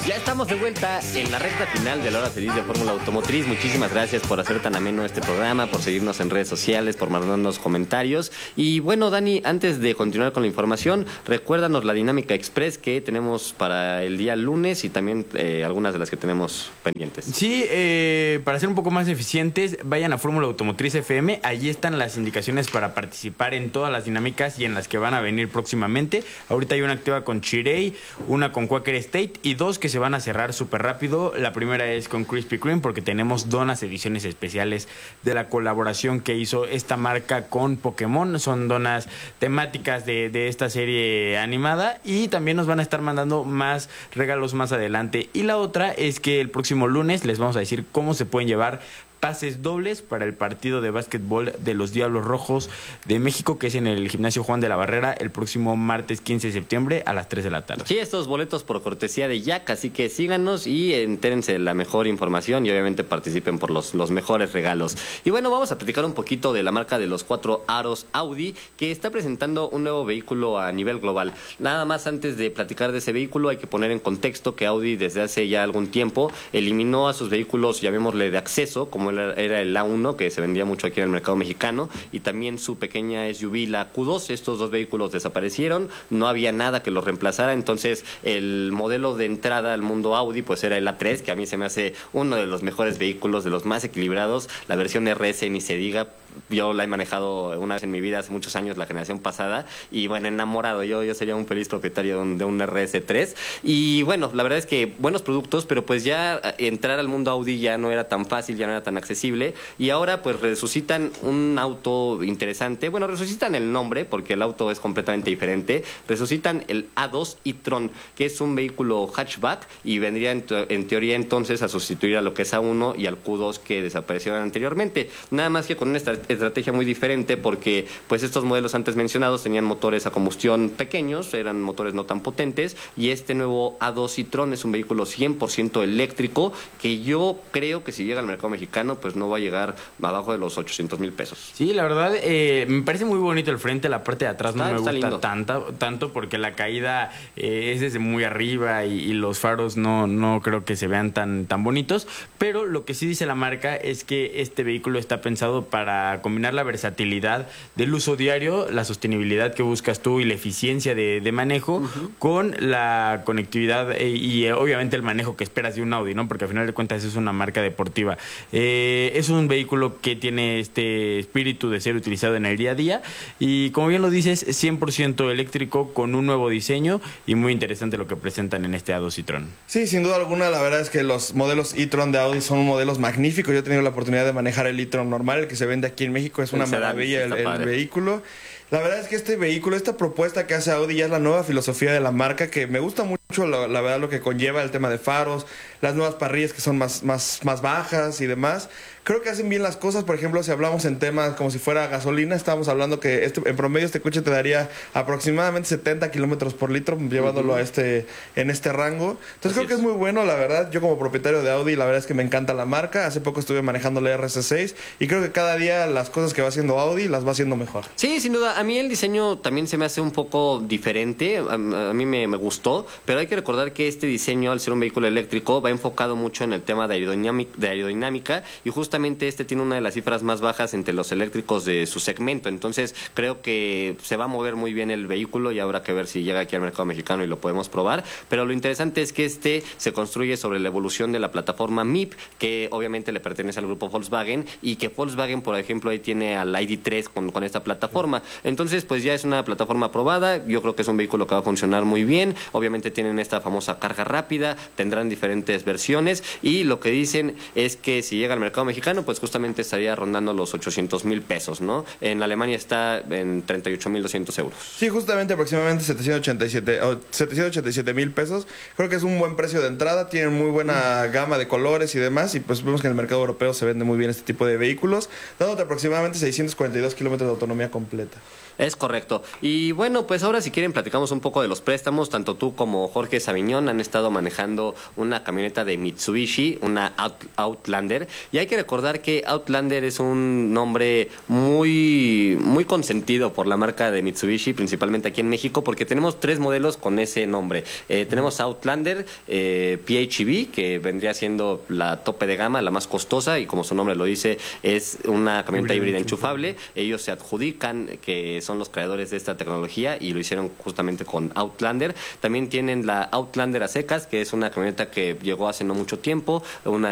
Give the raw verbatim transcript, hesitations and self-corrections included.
Ya estamos de vuelta en la recta final de la hora feliz de Fórmula Automotriz. Muchísimas gracias por hacer tan ameno este programa, por seguirnos en redes sociales, por mandarnos comentarios. Y bueno, Dani, antes de continuar con la información, recuérdanos la dinámica express que tenemos para el día lunes y también eh, algunas de las que tenemos pendientes. Sí, eh, para ser un poco más eficientes, vayan a Fórmula Automotriz F M. Allí están las indicaciones para participar en todas las dinámicas y en las que van a venir próximamente. Ahorita hay una activa con Chirey, una con Quaker State y dos que se van a cerrar súper rápido. La primera es con Krispy Kreme porque tenemos donas ediciones especiales de la colaboración que hizo esta marca con Pokémon. Son donas temáticas de, de esta serie animada y también nos van a estar mandando más regalos más adelante. Y la otra es que el próximo lunes les vamos a decir cómo se pueden llevar pases dobles para el partido de básquetbol de los Diablos Rojos de México, que es en el Gimnasio Juan de la Barrera el próximo martes quince de septiembre a las tres de la tarde. Sí, estos boletos por cortesía de Jack, así que síganos y entérense de la mejor información y obviamente participen por los, los mejores regalos. Y bueno, vamos a platicar un poquito de la marca de los cuatro aros Audi, que está presentando un nuevo vehículo a nivel global. Nada más antes de platicar de ese vehículo hay que poner en contexto que Audi desde hace ya algún tiempo eliminó a sus vehículos, llamémosle de acceso, como era el A uno, que se vendía mucho aquí en el mercado mexicano, y también su pequeña S U V, la Q dos. Estos dos vehículos desaparecieron, no había nada que los reemplazara, entonces el modelo de entrada al mundo Audi pues era el A tres, que a mí se me hace uno de los mejores vehículos, de los más equilibrados. La versión R S ni se diga. Yo la he manejado una vez en mi vida, hace muchos años, la generación pasada, y bueno, enamorado. Yo, yo sería un feliz propietario de un, de un R S tres. Y bueno, la verdad es que buenos productos, pero pues ya entrar al mundo Audi ya no era tan fácil, ya no era tan accesible. Y ahora pues resucitan un auto interesante. Bueno, resucitan el nombre, porque el auto es completamente diferente. Resucitan el A dos e-tron, que es un vehículo hatchback y vendría en, te en teoría entonces a sustituir a lo que es A uno y al Q dos que desaparecieron anteriormente. Nada más que con una estrategia muy diferente, porque pues estos modelos antes mencionados tenían motores a combustión pequeños, eran motores no tan potentes, y este nuevo A dos e-tron es un vehículo cien por ciento eléctrico que yo creo que si llega al mercado mexicano pues no va a llegar abajo de los ochocientos mil pesos. Sí, la verdad eh, me parece muy bonito el frente, la parte de atrás no está, me gusta tanto, tanto porque la caída eh, es desde muy arriba y, y los faros no, no creo que se vean tan, tan bonitos, pero lo que sí dice la marca es que este vehículo está pensado para combinar la versatilidad del uso diario, la sostenibilidad que buscas tú y la eficiencia de, de manejo uh-huh. con la conectividad e, y eh, obviamente el manejo que esperas de un Audi, ¿no? Porque al final de cuentas es una marca deportiva. Eh, es un vehículo que tiene este espíritu de ser utilizado en el día a día y, como bien lo dices, cien por ciento eléctrico con un nuevo diseño y muy interesante lo que presentan en este A dos e-tron. Sí, sin duda alguna, la verdad es que los modelos e-tron de Audi son modelos magníficos. Yo he tenido la oportunidad de manejar el e-tron normal, el que se vende aquí en México, es una maravilla el, el vehículo. La verdad es que este vehículo, esta propuesta que hace Audi ya es la nueva filosofía de la marca, que me gusta mucho, la, la verdad, lo que conlleva el tema de faros, las nuevas parrillas que son más, más, más bajas y demás. Creo que hacen bien las cosas. Por ejemplo, si hablamos en temas como si fuera gasolina, estábamos hablando que este, en promedio este coche te daría aproximadamente setenta kilómetros por litro, llevándolo uh-huh. a este, en este rango. Entonces Así creo es. que es muy bueno, la verdad. Yo como propietario de Audi, la verdad es que me encanta la marca. Hace poco estuve manejando la R S seis y creo que cada día las cosas que va haciendo Audi las va haciendo mejor. Sí, sin duda. A mí el diseño también se me hace un poco diferente. A, a mí me, me gustó, pero hay que recordar que este diseño, al ser un vehículo eléctrico, va enfocado mucho en el tema de aerodinámica, de aerodinámica y justamente Justamente este tiene una de las cifras más bajas entre los eléctricos de su segmento, entonces creo que se va a mover muy bien el vehículo y habrá que ver si llega aquí al mercado mexicano y lo podemos probar, pero lo interesante es que este se construye sobre la evolución de la plataforma M I P, que obviamente le pertenece al grupo Volkswagen y que Volkswagen, por ejemplo, ahí tiene al I D tres con, con esta plataforma, entonces pues ya es una plataforma aprobada. Yo creo que es un vehículo que va a funcionar muy bien. Obviamente tienen esta famosa carga rápida, tendrán diferentes versiones y lo que dicen es que si llega al mercado mexicano pues justamente estaría rondando los ochocientos mil pesos, ¿no? En Alemania está en treinta y ocho mil doscientos euros. Sí, justamente aproximadamente setecientos ochenta y siete mil pesos. Creo que es un buen precio de entrada, tienen muy buena gama de colores y demás, y pues vemos que en el mercado europeo se vende muy bien este tipo de vehículos, dándote aproximadamente seiscientos cuarenta y dos kilómetros de autonomía completa. Es correcto. Y bueno, pues ahora si quieren platicamos un poco de los préstamos. Tanto tú como Jorge Sabiñón han estado manejando una camioneta de Mitsubishi, una Out- Outlander. Y hay que recordar que Outlander es un nombre muy, muy consentido por la marca de Mitsubishi, principalmente aquí en México, porque tenemos tres modelos con ese nombre. Eh, tenemos Outlander, eh, P H E V, que vendría siendo la tope de gama, la más costosa, y como su nombre lo dice, es una camioneta híbrida enchufable. Ellos se adjudican que son los creadores de esta tecnología y lo hicieron justamente con Outlander. También tienen la Outlander a secas, que es una camioneta que llegó hace no mucho tiempo, una